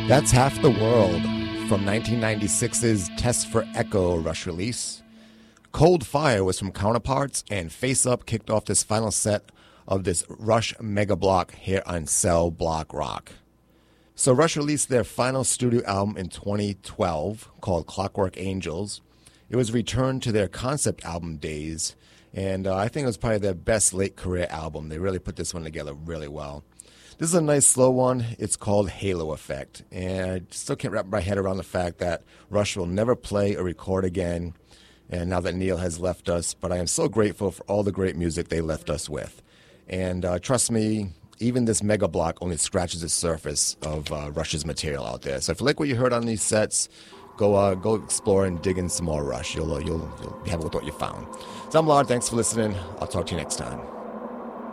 That's Half the World from 1996's Test for Echo Rush release. Cold Fire was from Counterparts, and Face Up kicked off this final set of this Rush mega block here on Cell Block Rock. So Rush released their final studio album in 2012 called Clockwork Angels. It was a return to their concept album days, and I think it was probably their best late career album. They really put this one together really well. This is a nice slow one. It's called Halo Effect, and I still can't wrap my head around the fact that Rush will never play or record again, and now that Neil has left us, but I am so grateful for all the great music they left us with. And trust me, even this mega block only scratches the surface of Rush's material out there. So if you like what you heard on these sets, go explore and dig in some more Rush. You'll be happy with what you found. So I'm Lard. Thanks for listening. I'll talk to you next time.